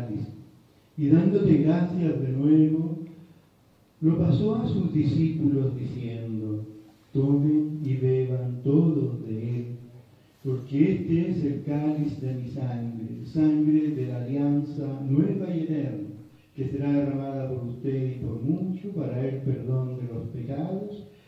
cáliz. Y dándote gracias de nuevo, lo pasó a sus discípulos diciendo: tomen y beban todos de él, porque este es el cáliz de mi sangre, sangre de la alianza nueva y eterna, que será derramada por usted y por mucho para el perdón de los pecados.